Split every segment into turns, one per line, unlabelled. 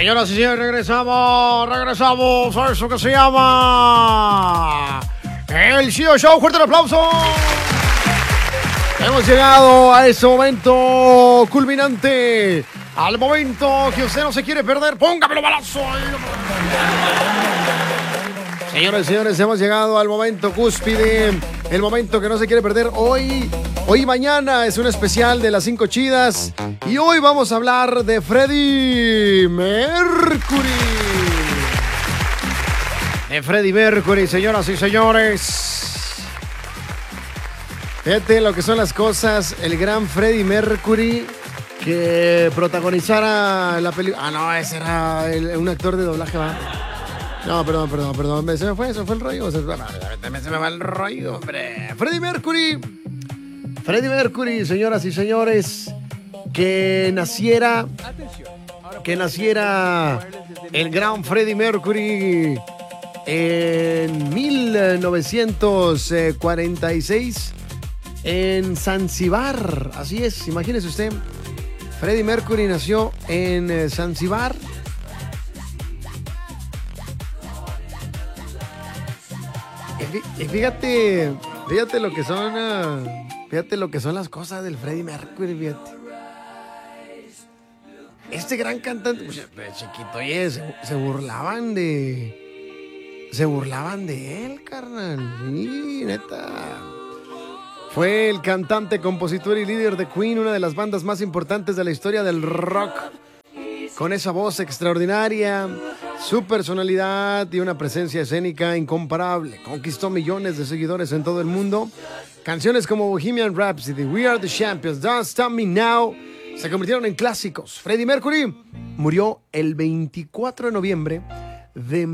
Señoras y señores, regresamos a eso que se llama el Chido Show. Fuerte el aplauso. Hemos llegado a ese momento culminante, al momento que usted no se quiere perder. Póngamelo balazo. Señores y señores, hemos llegado al momento cúspide, el momento que no se quiere perder. Hoy y mañana es un especial de las 5 chidas y hoy vamos a hablar de Freddie Mercury. De Freddie Mercury, señoras y señores. Fíjate lo que son las cosas. El gran Freddie Mercury que protagonizara la película. Ah, no, ese era un actor de doblaje, ¿va? No, perdón. Se me fue el rollo. Se me va el rollo, hombre. Freddie Mercury, señoras y señores, que naciera el gran Freddie Mercury en 1946 en Zanzíbar. Así es, imagínese usted. Freddie Mercury nació en Zanzíbar. Y fíjate lo que son, las cosas del Freddie Mercury, fíjate. Este gran cantante, pues, chiquito, oye, se burlaban de él, carnal. Sí, neta. Fue el cantante, compositor y líder de Queen, una de las bandas más importantes de la historia del rock. Con esa voz extraordinaria, su personalidad y una presencia escénica incomparable. Conquistó millones de seguidores en todo el mundo. Canciones como Bohemian Rhapsody, We Are the Champions, Don't Stop Me Now se convirtieron en clásicos. Freddie Mercury murió el 24 de noviembre de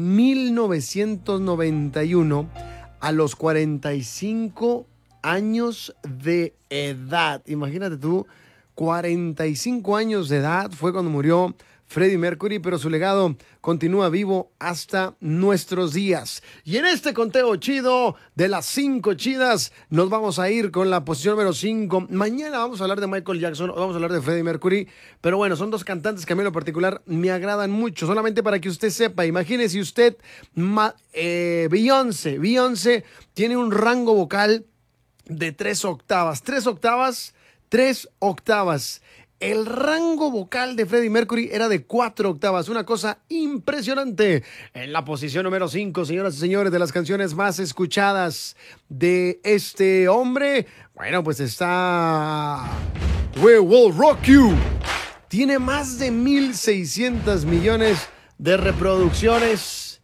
1991 a los 45 años de edad. Imagínate tú, 45 años de edad fue cuando murió Freddie Mercury, pero su legado continúa vivo hasta nuestros días. Y en este conteo chido de las 5 chidas, nos vamos a ir con la posición número 5. Mañana vamos a hablar de Michael Jackson, vamos a hablar de Freddie Mercury, pero bueno, son dos cantantes que a mí en lo particular me agradan mucho. Solamente para que usted sepa, imagínese usted, Beyoncé tiene un rango vocal de 3 octavas. 3 octavas. El rango vocal de Freddie Mercury era de 4 octavas, una cosa impresionante. En la posición número 5, señoras y señores, de las canciones más escuchadas de este hombre, bueno, pues está We Will Rock You. Tiene más de 1,600 millones de reproducciones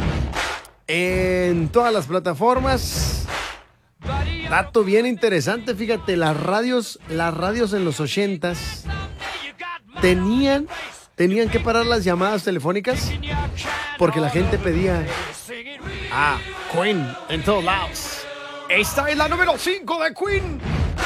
en todas las plataformas. Dato bien interesante, fíjate, las radios en los 80s tenían que parar las llamadas telefónicas porque la gente pedía a Queen en todos lados. Esta es la número 5 de Queen.